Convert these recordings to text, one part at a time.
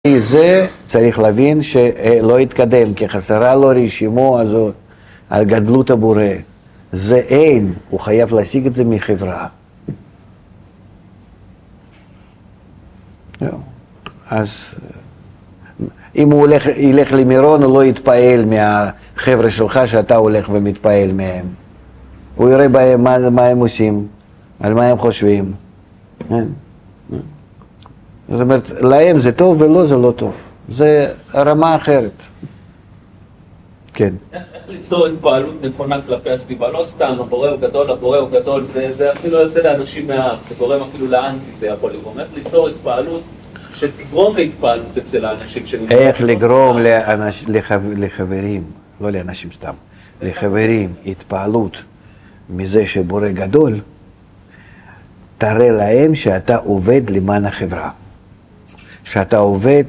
זה צריך להבין שלא יתקדם, כי חסרה לו רשימו הזאת על גדלות הבורא. זה אין, הוא חייב להשיג את זה מחברה. אז אם הוא ילך למירון, הוא לא יתפעל מהחבר'ה שלך שאתה הולך ומתפעל מהם. הוא יראה בהם מה הם עושים, על מה הם חושבים. זאת אומרת, להם זה טוב ולא זה לא טוב. זה רמה אחרת. כן. איך ליצור התפעלות נכונה כלפי הסביבה? לא סתם, הבורא הוא גדול, הבורא הוא גדול, זה אפילו לא יוצא לאנשים מהארץ, זה גורם אפילו לאנטי, זה יכול לגרום. איך ליצור התפעלות שתגרום להתפעלות אצל האנשים שנמצאים? איך לגרום לחברים, לא לאנשים סתם, לחברים, התפעלות מזה שבורא גדול, תראה להם שאתה עובד למען החברה. שאתה עובד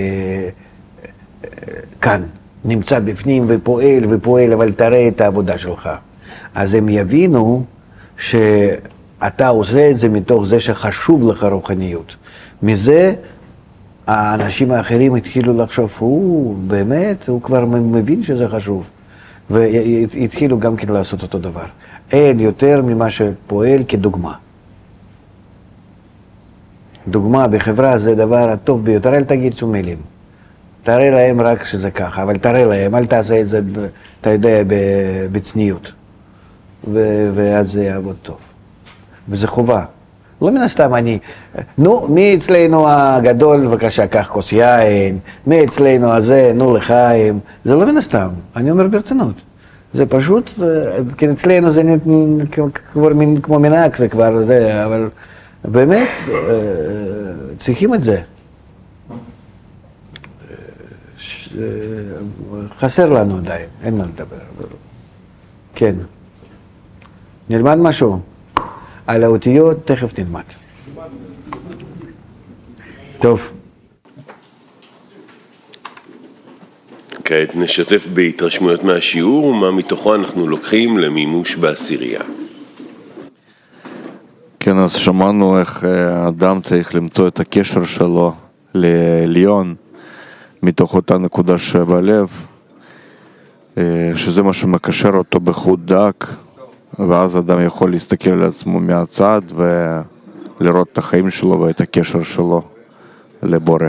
כאן, נמצא בפנים ופועל, אבל תראה את העבודה שלך. אז הם יבינו שאתה עושה את זה מתוך זה שחשוב לך רוחניות. מזה האנשים האחרים התחילו לחשוב, באמת, הוא כבר מבין שזה חשוב. והתחילו גם כן לעשות אותו דבר. אין יותר ממה שפועל כדוגמה. דוגמה בחברה זה דבר הטוב ביותר, אל תגיד שום מילים. תראה להם רק שזה ככה, אבל תראה להם, אל תעשה את זה, אתה יודע, בצניות. ואז זה יעבוד טוב. וזה חובה. לא מן הסתם מי אצלנו הגדול, בבקשה, קח כוס יין, מי אצלנו הזה, לחיים. זה לא מן הסתם, אני אומר ברצינות. זה פשוט, כן, אצלנו זה כבר כמו מנהג, זה כבר זה, אבל באמת צריכים את זה. חסר לנו עדיין, אין מה לדבר. כן. נלמד משהו? על האותיות תכף נלמד. טוב. כעת נשתף בהתרשמויות מהשיעור ומה מתוכו אנחנו לוקחים למימוש בעשירייה. כן, אז שמענו איך האדם צריך למצוא את הקשר שלו לעליון מתוך אותה נקודה שבלב, שזה מה שמקשר אותו בחוט דק, ואז אדם יכול להסתכל על עצמו מהצד ולראות את החיים שלו ואת הקשר שלו לבורא.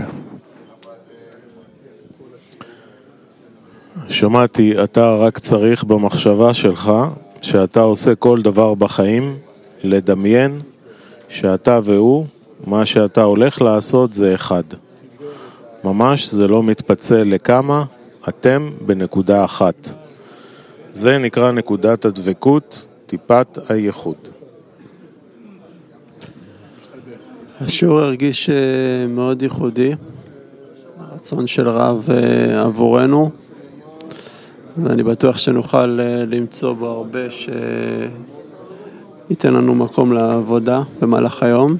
שמעתי, אתה רק צריך במחשבה שלך, שאתה עושה כל דבר בחיים, לדמיין שאתה והוא, מה שאתה הולך לעשות זה אחד. ממש זה לא מתפצל לכמה, אתם בנקודה אחת. זה נקרא נקודת הדבקות, טיפת הייחוד. השיעור הרגיש מאוד ייחודי, רצון של רב עבורנו, ואני בטוח שנוכל למצוא בו הרבה שייתן לנו מקום לעבודה במהלך היום.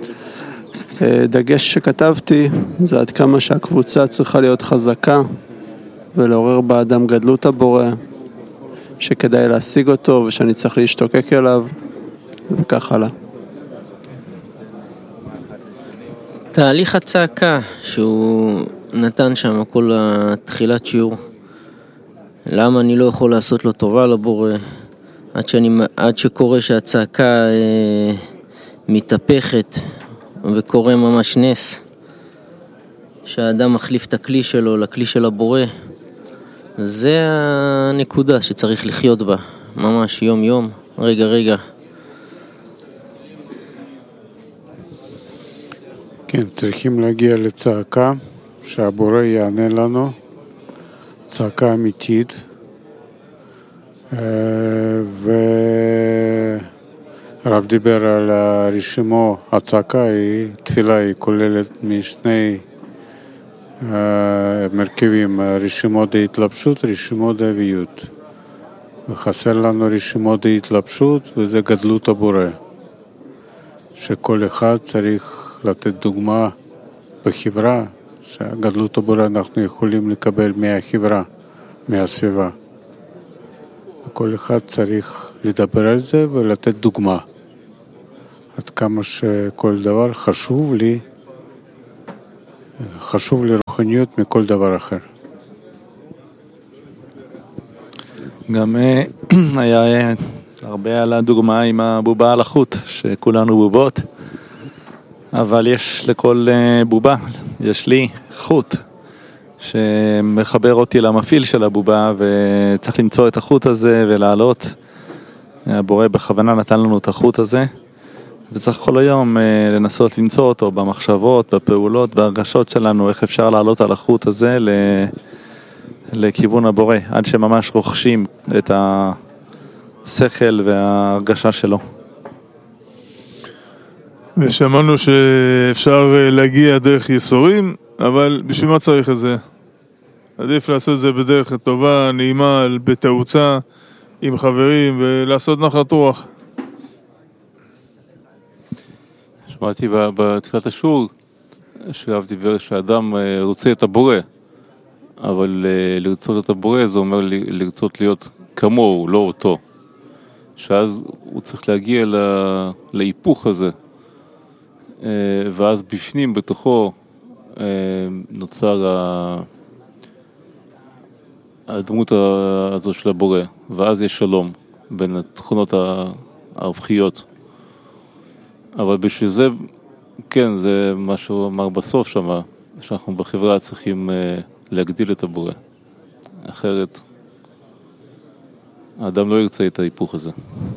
דגש שכתבתי זה עד כמה שהקבוצה צריכה להיות חזקה ולעורר באדם גדלות הבורא, שכדאי להשיג אותו ושאני צריך להשתוקק אליו וכך הלאה. תהליך הצעקה שהוא נתן שם כל התחילת שיעור, למה אני לא יכול לעשות לו טובה לבורא עד שקורה שהצעקה מתהפכת וקורה ממש נס, שהאדם מחליף את הכלי שלו לכלי של הבורא. זה הנקודה שצריך לחיות בה, ממש יום יום, רגע רגע. כן, צריכים להגיע לצעקה שהבורא יענה לנו, צעקה אמיתית, הרב דיבר על הרשימו, הצעקה היא, תפילה היא כוללת משני מרכיבים, רשימות ההתלבשות, רשימות ההוויות. וחסר לנו רשימות ההתלבשות וזה גדלות הבורא, שכל אחד צריך לתת דוגמה בחברה, שגדלות הבורא אנחנו יכולים לקבל מהחברה, מהסביבה. וכל אחד צריך לדבר על זה ולתת דוגמה. עד כמה שכל דבר חשוב לי חשוב לי רוחניות מכל דבר אחר. גם היה הרבה על הדוגמה עם הבובה על החוט, שכולנו בובות, אבל יש לכל בובה, יש לי חוט שמחבר אותי למפעיל של הבובה, וצריך למצוא את החוט הזה ולעלות. הבורא בכוונה נתן לנו את החוט הזה, וצריך כל היום לנסות למצוא אותו במחשבות, בפעולות, בהרגשות שלנו, איך אפשר לעלות על החוט הזה לכיוון הבורא, עד שממש רוכשים את השכל וההרגשה שלו. ושמענו שאפשר להגיע דרך ייסורים, אבל בשביל מה צריך את זה? עדיף לעשות את זה בדרך טובה, נעימה, בתאוצה, עם חברים, ולעשות נחת רוח. שמעתי בתחילת השיעור, שהרב דיבר שהאדם רוצה את הבורא, אבל לרצות את הבורא זה אומר לרצות להיות כמוהו, לא אותו. שאז הוא צריך להגיע להיפוך הזה, ואז בפנים, בתוכו, נוצר הדמות הזו של הבורא, ואז יש שלום בין התכונות ההופכיות. אבל בשביל זה, כן, זה מה שהוא אמר בסוף שמה, שאנחנו בחברה צריכים להגדיל את הבורא. אחרת, האדם לא ירצה את ההיפוך הזה.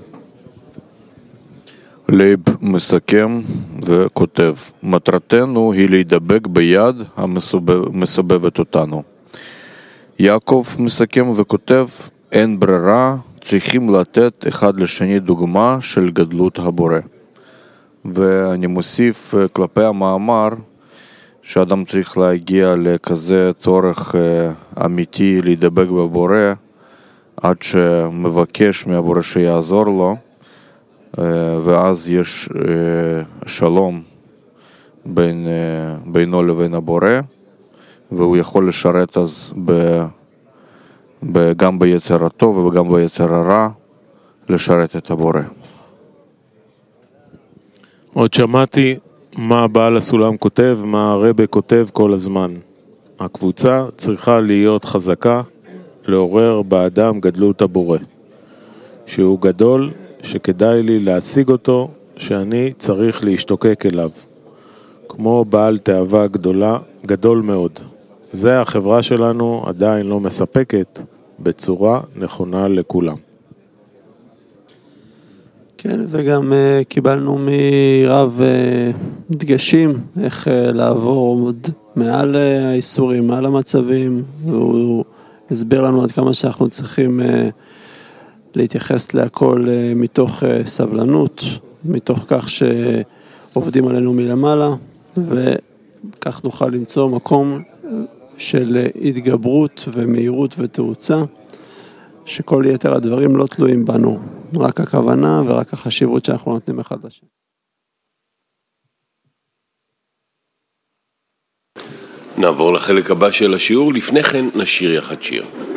לייב מסכם וכותב, מטרתנו היא להידבק ביד המסובבת אותנו. יעקב מסכם וכותב, אין ברירה, צריכים לתת אחד לשני דוגמה של גדלות הבורא. ואני מוסיף כלפי המאמר, שאדם צריך להגיע לכזה צורך אמיתי להידבק בבורא, עד שמבקש מהבורא שיעזור לו, ואז יש שלום בינו לבין הבורא, והוא יכול לשרת אז גם ביצר הטוב וגם ביצר הרע, לשרת את הבורא. עוד שמעתי מה בעל הסולם כותב, מה הרבי כותב כל הזמן. הקבוצה צריכה להיות חזקה, לעורר באדם גדלות הבורא. שהוא גדול, שכדאי לי להשיג אותו, שאני צריך להשתוקק אליו. כמו בעל תאווה גדול מאוד. זה החברה שלנו עדיין לא מספקת בצורה נכונה לכולם. כן, וגם קיבלנו מרב דגשים איך לעבור עוד מעל האיסורים, מעל המצבים, והוא הסביר לנו עד כמה שאנחנו צריכים להתייחס להכל מתוך סבלנות, מתוך כך שעובדים עלינו מלמעלה, וכך נוכל למצוא מקום של התגברות ומהירות ותאוצה, שכל יתר הדברים לא תלויים בנו, רק הכוונה ורק החשיבות שאנחנו נותנים אחד לשני. נעבור לחלק הבא של השיעור, לפני כן נשיר יחד שיר.